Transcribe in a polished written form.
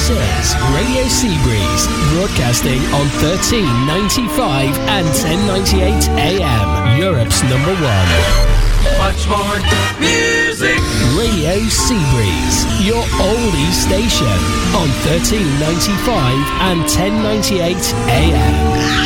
This is Radio Seabreeze, broadcasting on 1395 and 1098 AM, Europe's number one. Much more music. Radio Seabreeze, your oldie station on 1395 and 1098 AM.